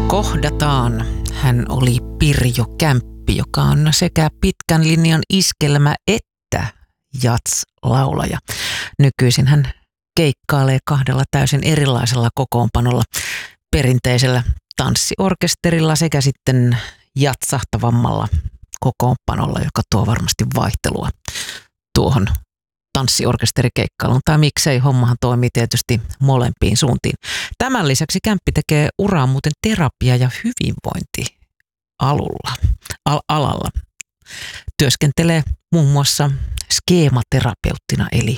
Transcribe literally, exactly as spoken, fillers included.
Kohdataan. Hän oli Pirjo Kämppi, joka on sekä pitkän linjan iskelmä että jats-laulaja. Nykyisin hän keikkailee kahdella täysin erilaisella kokoonpanolla, perinteisellä tanssiorkesterilla sekä sitten jatsahtavammalla kokoonpanolla, joka tuo varmasti vaihtelua tuohon tanssiorkesterikeikkailuun, tai miksei, hommahan toimii tietysti molempiin suuntiin. Tämän lisäksi Kämppi tekee uraa muuten terapia- ja hyvinvointialulla, al- alalla. Työskentelee muun muassa skeematerapeuttina eli